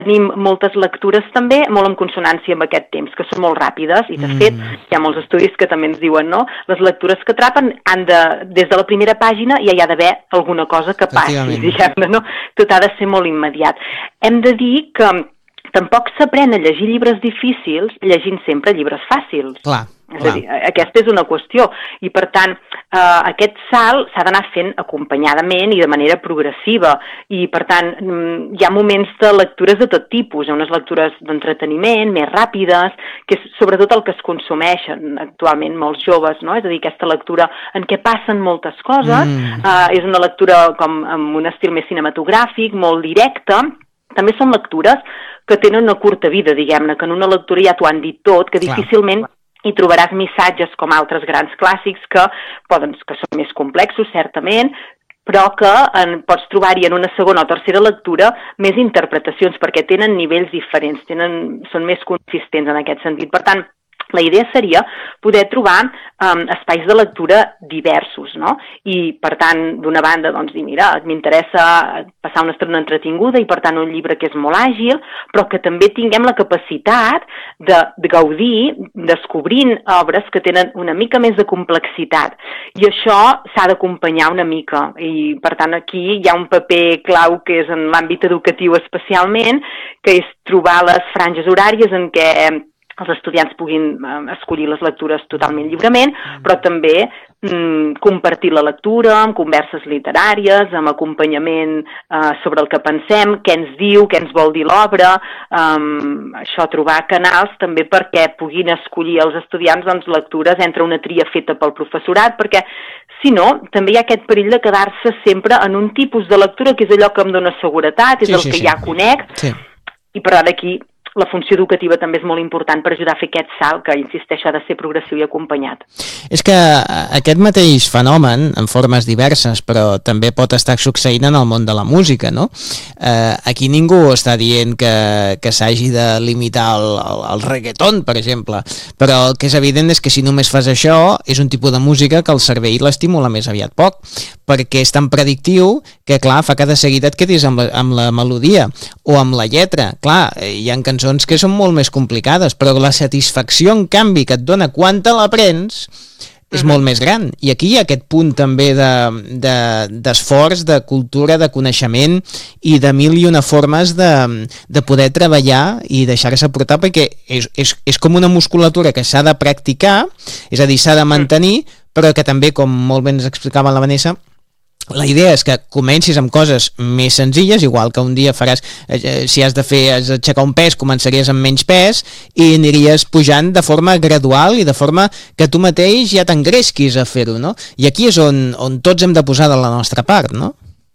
tenim moltes lectures també molt en consonància amb aquest temps, que són molt ràpides, i de fet hi ha molts estudis que també ens diuen, no? Les lectures que atrapen des de la primera pàgina ja hi ha d'haver alguna cosa que passi, diguem-ne, no? Tot ha de ser molt immediat. Hem de dir que tampoc s'aprèn a llegir llibres difícils llegint sempre llibres fàcils. Clar. És a dir, aquesta és una qüestió i per tant aquest salt s'ha d'anar fent acompanyadament i de manera progressiva i per tant hi ha moments de lectures de tot tipus, hi ha unes lectures d'entreteniment més ràpides, que és sobretot el que es consumeixen actualment molts joves, no? És a dir, aquesta lectura en què passen moltes coses, és una lectura com amb un estil més cinematogràfic, molt directe. També són lectures que tenen una curta vida, diguem-ne, que en una lectura ja t'ho han dit tot, que difícilment hi trobaràs missatges com altres grans clàssics que són més complexos, certament, però que pots trobar-hi en una segona o tercera lectura més interpretacions, perquè tenen nivells diferents, són més consistents en aquest sentit. Per tant, la idea seria poder trobar espais de lectura diversos, no? I, per tant, d'una banda, doncs, dir, mira, m'interessa passar una estona entretinguda i, per tant, un llibre que és molt àgil, però que també tinguem la capacitat de gaudir descobrint obres que tenen una mica més de complexitat. I això s'ha d'acompanyar una mica. I, per tant, aquí hi ha un paper clau que és en l'àmbit educatiu especialment, que és trobar les franges horàries en què els estudiants puguin escollir les lectures totalment lliurement, però també compartir la lectura amb converses literàries, amb acompanyament sobre el que pensem, què ens diu, què ens vol dir l'obra, això, trobar canals també perquè puguin escollir els estudiants lectures entre una tria feta pel professorat, perquè si no, també hi ha aquest perill de quedar-se sempre en un tipus de lectura que és allò que em dona seguretat, és el que ja conec, i per tant aquí la funció educativa també és molt important per ajudar a fer aquest salt que, insisteixo, ha de ser progressiu i acompanyat. És que aquest mateix fenomen, en formes diverses, però també pot estar succeint en el món de la música, no? Aquí ningú està dient que s'hagi de limitar el reggaeton, per exemple, però el que és evident és que si només fas això, és un tipus de música que el cervell l'estimula més aviat poc, perquè és tan predictiu que, clar, fa que de seguida et quedis amb la melodia o amb la lletra. Clar, hi ha cançons que són molt més complicades, però la satisfacció, en canvi, que et dona quan te l'aprens és molt més gran. I aquí hi ha aquest punt també d'esforç, de cultura, de coneixement i de mil i una formes de poder treballar i deixar-se portar, perquè és com una musculatura que s'ha de practicar, és a dir, s'ha de mantenir, però que també, com molt ben ens explicava la Vanessa, la idea és que comencis amb coses més senzilles, igual que un dia faràs, si has d'aixecar un pes, començaries amb menys pes i aniries pujant de forma gradual i de forma que tu mateix ja t'engresquis a fer-ho, no? I aquí és on tots hem de posar de la nostra part, no?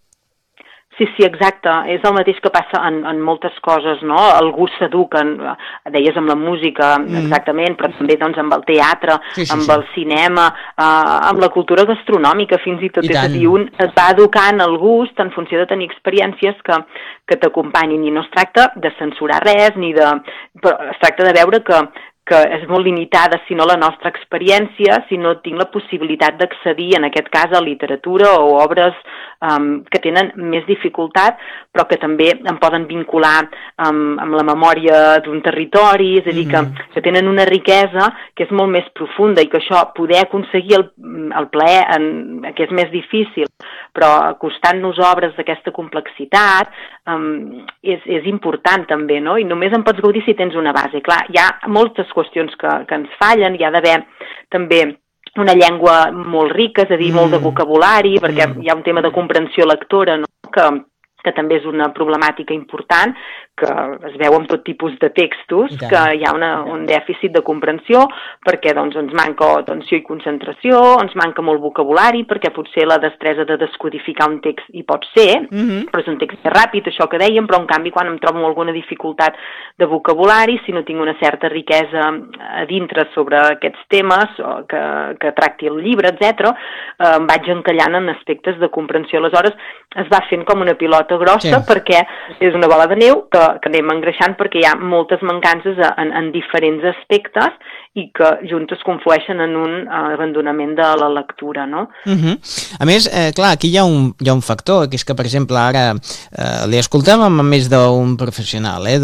Sí, exacte. És el mateix que passa en moltes coses, no? El gust s'educa, deies amb la música, exactament, però també doncs, amb el teatre, amb el cinema, amb la cultura gastronòmica, fins i tot. És a dir, un es va educant el gust en funció de tenir experiències que t'acompanyin. I no es tracta de censurar res, però es tracta de veure que és molt limitada, si no la nostra experiència, si no tinc la possibilitat d'accedir, en aquest cas, a literatura o obres que tenen més dificultat, però que també em poden vincular amb la memòria d'un territori, és a dir, que tenen una riquesa que és molt més profunda i que això, poder aconseguir el plaer, que és més difícil, però acostant-nos obres d'aquesta complexitat, és important també, no? I només en pots gaudir si tens una base. Clar, hi ha moltes qüestions que ens fallen, hi ha d'haver també una llengua molt rica, és a dir, molt de vocabulari, perquè hi ha un tema de comprensió lectora, no? que també és una problemàtica important, que es veu en tot tipus de textos, que hi ha un dèficit de comprensió, perquè doncs, ens manca atenció i concentració, ens manca molt vocabulari, perquè potser la destresa de descodificar un text hi pot ser, però és un text més ràpid, això que dèiem, però en canvi quan em trobo alguna dificultat de vocabulari, si no tinc una certa riquesa a dintre sobre aquests temes que tracti el llibre, etc., em vaig encallant en aspectes de comprensió. Aleshores es va fent com una pilota grossa, perquè és una bola de neu que anem engreixant, perquè hi ha moltes mancances en diferents aspectes i que junts es conflueixen en un abandonament de la lectura, no? A més, clar, aquí hi ha un factor, que és que, per exemple, ara li escoltem amb més d'un professional,